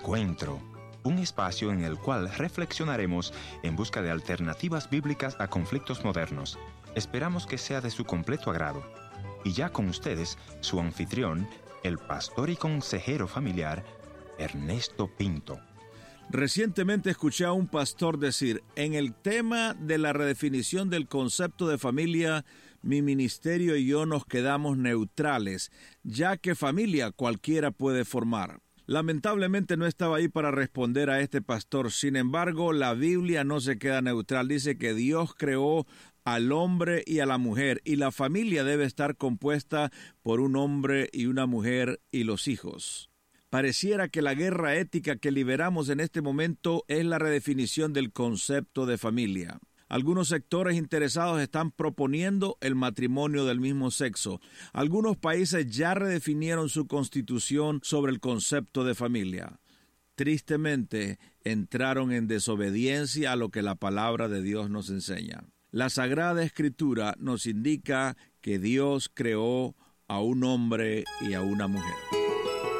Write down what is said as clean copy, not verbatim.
Encuentro, un espacio en el cual reflexionaremos en busca de alternativas bíblicas a conflictos modernos. Esperamos que sea de su completo agrado. Y ya con ustedes, su anfitrión, el pastor y consejero familiar, Ernesto Pinto. Recientemente escuché a un pastor decir: en el tema de la redefinición del concepto de familia, mi ministerio y yo nos quedamos neutrales, ya que familia cualquiera puede formar. Lamentablemente no estaba ahí para responder a este pastor. Sin embargo, la Biblia no se queda neutral. Dice que Dios creó al hombre y a la mujer, y la familia debe estar compuesta por un hombre y una mujer y los hijos. Pareciera que la guerra ética que liberamos en este momento es la redefinición del concepto de familia. Algunos sectores interesados están proponiendo el matrimonio del mismo sexo. Algunos países ya redefinieron su constitución sobre el concepto de familia. Tristemente, entraron en desobediencia a lo que la palabra de Dios nos enseña. La Sagrada Escritura nos indica que Dios creó a un hombre y a una mujer.